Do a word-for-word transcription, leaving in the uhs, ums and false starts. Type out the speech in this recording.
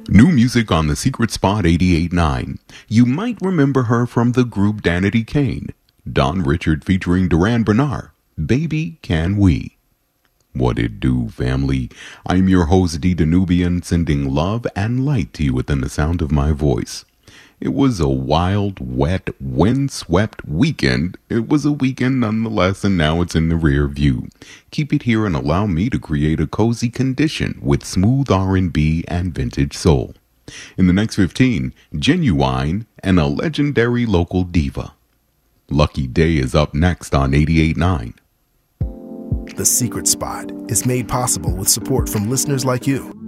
New music on The Secret Spot eighty-eight point nine. You might remember her from the group Danity Kane. Don Richard featuring Duran Bernard. Baby Can We. What it do, family? I'm your host, D. Danubian, sending love and light to you within the sound of my voice. It was a wild, wet, wind-swept weekend. It was a weekend nonetheless, and now it's in the rear view. Keep it here and allow me to create a cozy condition with smooth R and B and vintage soul. In the next fifteen, Genuine and a legendary local diva. Lucky Day is up next on eighty-eight point nine. The Secret Spot is made possible with support from listeners like you.